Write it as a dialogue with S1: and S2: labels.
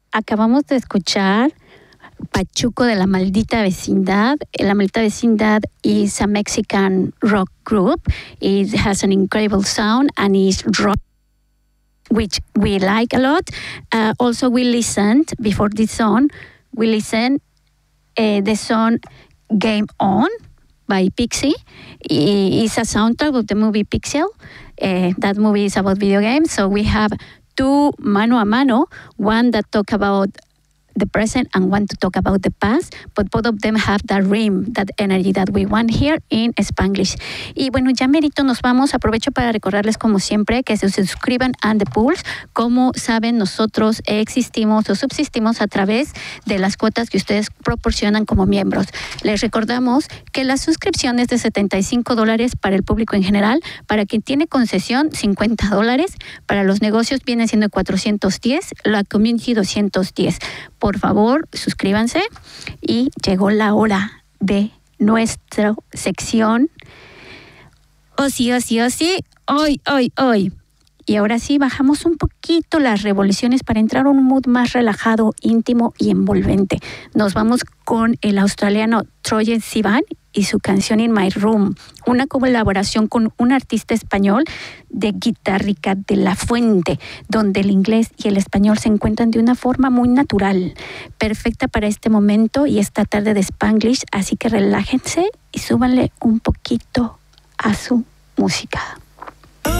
S1: acabamos de escuchar Pachuco de La Maldita Vecindad. La Maldita Vecindad is a Mexican rock group. It has an incredible sound and is rock, which we like a lot. Also, we listened, before this song, the song Game On by Pixie. It's a soundtrack of the movie Pixel. That movie is about video games. So we have two mano a mano, one that talk about the present and one to talk about the past, but both of them have that rim, that energy that we want here in Spanglish. Y bueno, ya merito nos vamos. Aprovecho para recordarles, como siempre, que se suscriban a The Pulse. Como saben, nosotros existimos o subsistimos a través de las cuotas que ustedes proporcionan como miembros. Les recordamos que la suscripción es de $75 para el público en general. Para quien tiene concesión, $50. Para los negocios viene siendo $410, la community $210. Por favor, suscríbanse y llegó la hora de nuestra sección Oh sí, hoy. Y ahora sí, bajamos un poquito las revoluciones para entrar a un mood más relajado, íntimo y envolvente. Nos vamos con el australiano Troye Sivan y su canción In My Room, una colaboración con un artista español de Guitarrica de la Fuente, donde el inglés y el español se encuentran de una forma muy natural, perfecta para este momento y esta tarde de Spanglish, así que relájense y súbanle un poquito a su música.